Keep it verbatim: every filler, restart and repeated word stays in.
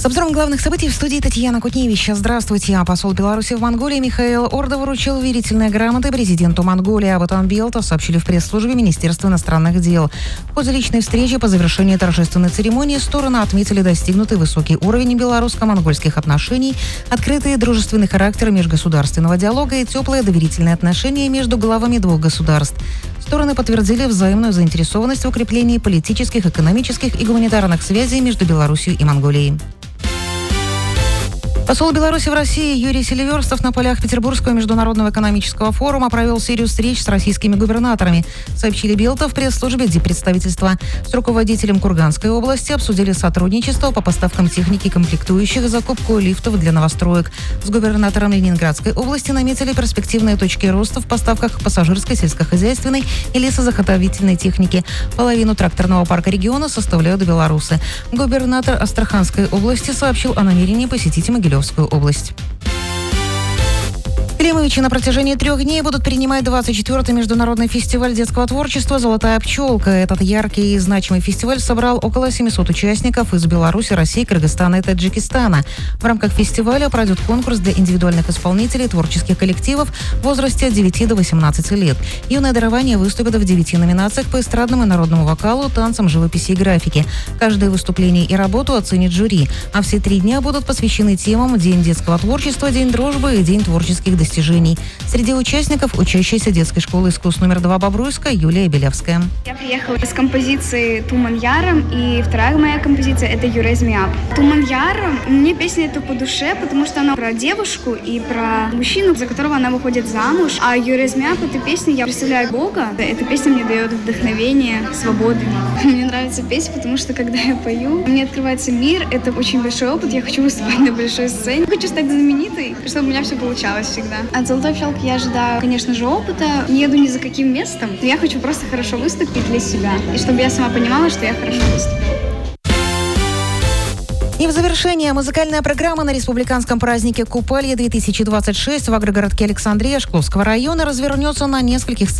С обзором главных событий в студии Татьяна Кутневич. Здравствуйте. А посол Беларуси в Монголии Михаил Орда вручил верительные грамоты президенту Монголии. Об этом Белта сообщили в пресс-службе Министерства иностранных дел. В ходе личной встречи по завершении торжественной церемонии стороны отметили достигнутый высокий уровень белорусско-монгольских отношений, открытый дружественный характер межгосударственного диалога и теплые доверительные отношения между главами двух государств. Стороны подтвердили взаимную заинтересованность в укреплении политических, экономических и гуманитарных связей между Беларусью и Монголией. Посол Беларуси в России Юрий Селиверстов на полях Петербургского международного экономического форума провел серию встреч с российскими губернаторами, сообщили Белта в пресс-службе диппредставительства. С руководителем Курганской области обсудили сотрудничество по поставкам техники комплектующих и закупку лифтов для новостроек. С губернатором Ленинградской области наметили перспективные точки роста в поставках пассажирской, сельскохозяйственной и лесозаготовительной техники. Половину тракторного парка региона составляют белорусы. Губернатор Астраханской области сообщил о намерении посетить Могилевскую область. Климовичи на протяжении трех дней будут принимать двадцать четвёртый международный фестиваль детского творчества «Золотая пчелка». Этот яркий и значимый фестиваль собрал около семисот участников из Беларуси, России, Кыргызстана и Таджикистана. В рамках фестиваля пройдет конкурс для индивидуальных исполнителей творческих коллективов в возрасте от девяти до восемнадцати лет. Юное дарование выступит в девяти номинациях по эстрадному и народному вокалу, танцам, живописи и графике. Каждое выступление и работу оценит жюри. А все три дня будут посвящены темам «День детского творчества», «День дружбы» и «День творческих достижений». Среди участников учащаяся детской школы искусств номер два Бобруйска Юлия Белявская. Я приехала с композицией «Туман Яром», и вторая моя композиция – это «You Raise Me Up». «Туман Яром» мне песня эта по душе, потому что она про девушку и про мужчину, за которого она выходит замуж. А «You Raise Me Up» – эта песня, я представляю Бога. Эта песня мне дает вдохновение, свободу. Мне нравится петь, потому что когда я пою, мне открывается мир. Это очень большой опыт. Я хочу выступать на большой сцене. Хочу стать знаменитой, чтобы у меня все получалось всегда. От «Золотой пчелки» я ожидаю, конечно же, опыта. Не еду ни за каким местом. Но я хочу просто хорошо выступить для себя. И чтобы я сама понимала, что я хорошо выступила. И в завершение музыкальная программа на республиканском празднике Купалье две тысячи двадцать шесть в агрогородке Александрия Шкловского района развернется на нескольких